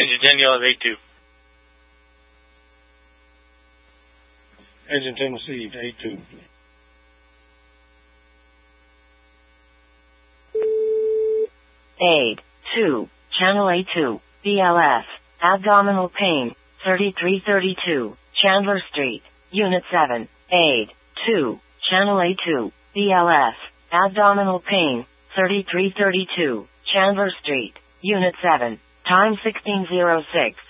Engine Daniel is 82. Engine 10 received, 82. Aid 2, Channel A2, BLS, abdominal pain, 3332, Chandler Street, Unit 7, Aid 2, Channel A2, BLS, abdominal pain, 3332, Chandler Street, Unit 7, time 1606.